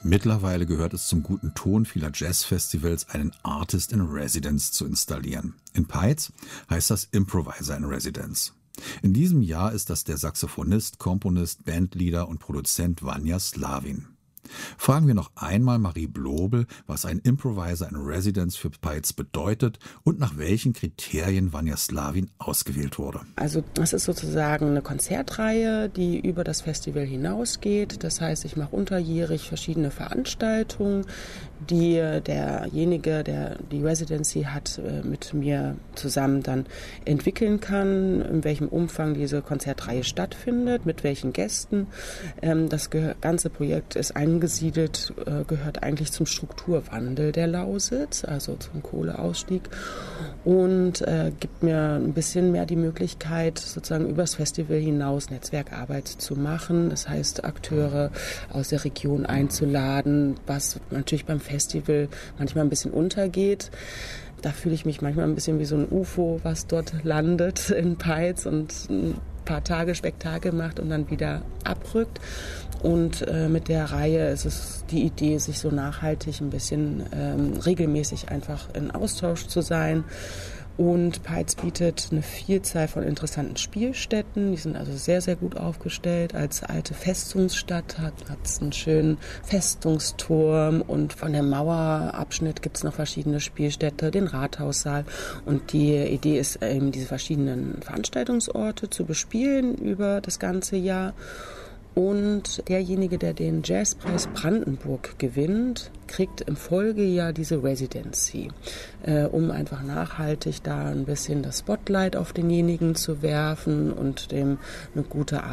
Mittlerweile gehört es zum guten Ton vieler Jazzfestivals, einen Artist in Residence zu installieren. In Peitz heißt das Improviser in Residence. In diesem Jahr ist das der Saxophonist, Komponist, Bandleader und Produzent Vanja Slavin. Fragen wir noch einmal Marie Blobel, was ein Improviser in Residence für Peitz bedeutet und nach welchen Kriterien Vanja Slavin ausgewählt wurde. Also das ist sozusagen eine Konzertreihe, die über das Festival hinausgeht. Das heißt, ich mache unterjährig verschiedene Veranstaltungen, die derjenige, der die Residency hat, mit mir zusammen dann entwickeln kann, in welchem Umfang diese Konzertreihe stattfindet, mit welchen Gästen. Das ganze Projekt ist angesiedelt, gehört eigentlich zum Strukturwandel der Lausitz, also zum Kohleausstieg, und gibt mir ein bisschen mehr die Möglichkeit, sozusagen übers Festival hinaus Netzwerkarbeit zu machen. Das heißt, Akteure aus der Region einzuladen, was natürlich beim Festival manchmal ein bisschen untergeht. Da fühle ich mich manchmal ein bisschen wie so ein UFO, was dort landet in Peitz und ein paar Tage Spektakel macht und dann wieder abrückt. Und mit der Reihe ist es die Idee, sich so nachhaltig ein bisschen regelmäßig einfach in Austausch zu sein. Und Peitz bietet eine Vielzahl von interessanten Spielstätten. Die sind also sehr, sehr gut aufgestellt. Als alte Festungsstadt hat es einen schönen Festungsturm. Und von dem Mauerabschnitt gibt es noch verschiedene Spielstätte, den Rathaussaal. Und die Idee ist eben, diese verschiedenen Veranstaltungsorte zu bespielen über das ganze Jahr. Und derjenige, der den Jazzpreis Brandenburg gewinnt, kriegt im Folgejahr diese Residency, um einfach nachhaltig da ein bisschen das Spotlight auf denjenigen zu werfen und dem eine gute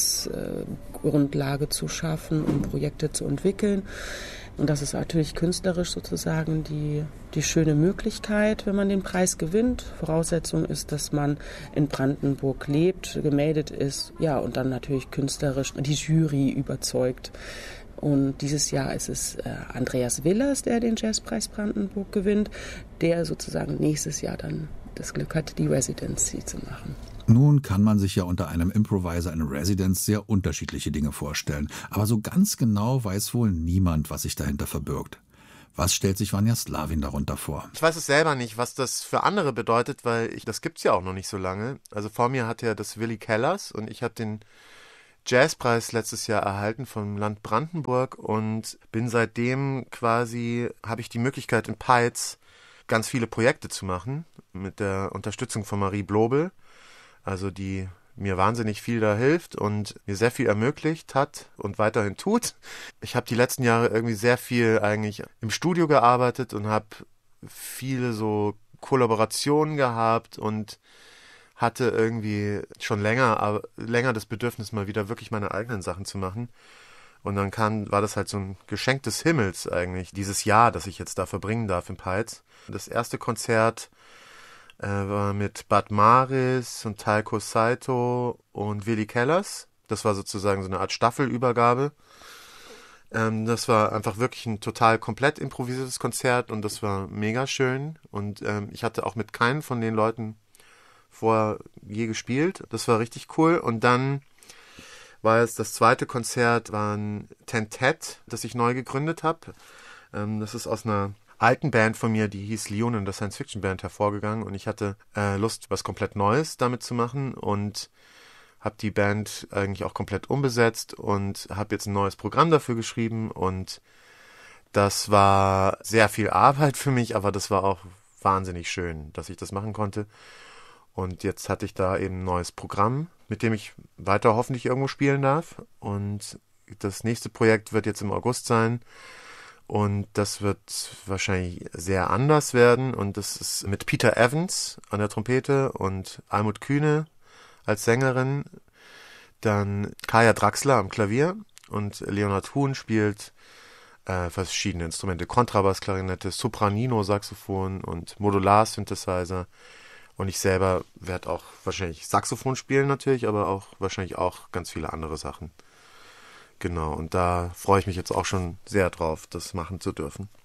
Arbeitsgrundlage zu schaffen, um Projekte zu entwickeln. Und das ist natürlich künstlerisch sozusagen die schöne Möglichkeit, wenn man den Preis gewinnt. Voraussetzung ist, dass man in Brandenburg lebt, gemeldet ist, ja, und dann natürlich künstlerisch die Jury überzeugt. Und dieses Jahr ist es Andreas Willers, der den Jazzpreis Brandenburg gewinnt, der sozusagen nächstes Jahr dann das Glück hat, die Residency zu machen. Nun kann man sich ja unter einem Improviser in Residence sehr unterschiedliche Dinge vorstellen. Aber so ganz genau weiß wohl niemand, was sich dahinter verbirgt. Was stellt sich Vanja Slavin darunter vor? Ich weiß es selber nicht, was das für andere bedeutet, weil das gibt's ja auch noch nicht so lange. Also vor mir hat ja das Willi Kellers und ich habe den Jazzpreis letztes Jahr erhalten vom Land Brandenburg und bin seitdem quasi, habe ich die Möglichkeit in Peitz ganz viele Projekte zu machen mit der Unterstützung von Marie Blobel. Also die mir wahnsinnig viel da hilft und mir sehr viel ermöglicht hat und weiterhin tut. Ich habe die letzten Jahre irgendwie sehr viel eigentlich im Studio gearbeitet und habe viele so Kollaborationen gehabt und hatte irgendwie schon länger das Bedürfnis, mal wieder wirklich meine eigenen Sachen zu machen. Und dann war das halt so ein Geschenk des Himmels eigentlich, dieses Jahr, das ich jetzt da verbringen darf in Peitz. Das erste Konzert war mit Bad Maris und Talco Saito und Willi Kellers. Das war sozusagen so eine Art Staffelübergabe. Das war einfach wirklich ein total komplett improvisiertes Konzert und das war mega schön. Und ich hatte auch mit keinen von den Leuten vorher je gespielt. Das war richtig cool. Und dann war es das zweite Konzert, war ein Tentet, das ich neu gegründet habe. Das ist aus einer alten Band von mir, die hieß Leon und der Science-Fiction-Band, hervorgegangen und ich hatte Lust, was komplett Neues damit zu machen und habe die Band eigentlich auch komplett umbesetzt und habe jetzt ein neues Programm dafür geschrieben und das war sehr viel Arbeit für mich, aber das war auch wahnsinnig schön, dass ich das machen konnte und jetzt hatte ich da eben ein neues Programm, mit dem ich weiter hoffentlich irgendwo spielen darf und das nächste Projekt wird jetzt im August sein. Und das wird wahrscheinlich sehr anders werden. Und das ist mit Peter Evans an der Trompete und Almut Kühne als Sängerin. Dann Kaya Draxler am Klavier und Leonhard Huhn spielt verschiedene Instrumente. Kontrabass, Klarinette, Sopranino, Saxophon und Modular-Synthesizer. Und ich selber werde auch wahrscheinlich Saxophon spielen natürlich, aber auch wahrscheinlich auch ganz viele andere Sachen. Genau, und da freue ich mich jetzt auch schon sehr drauf, das machen zu dürfen.